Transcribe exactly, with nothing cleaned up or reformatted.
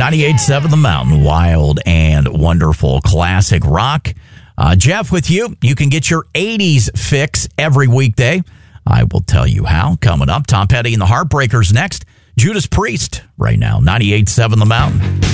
ninety-eight point seven The Mountain, wild and wonderful classic rock. Uh, Jeff with you. You can get your eighties fix every weekday. I will tell you how. Coming up, Tom Petty and the Heartbreakers next. Judas Priest right now, ninety-eight point seven The Mountain.